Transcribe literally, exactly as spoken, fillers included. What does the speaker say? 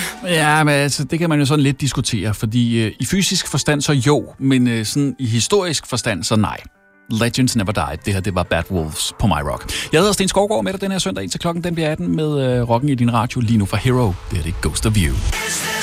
Ja, men altså, det kan man jo sådan lidt diskutere, fordi øh, i fysisk forstand så jo, men øh, sådan i historisk forstand så nej. Legends never died. Det her, det var Bad Wolves på My Rock. Jeg hedder Sten Skovgaard med dig den her søndag indtil klokken den bliver atten med øh, rocken i din radio lige nu fra Hero. Det er det Ghost of You.